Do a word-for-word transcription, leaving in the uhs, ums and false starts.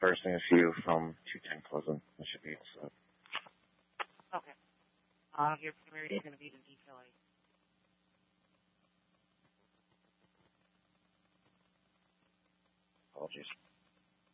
bursting a few from two ten Pleasant. That should be all set. Okay. Uh, your primary is going to be the detail aid. Apologies.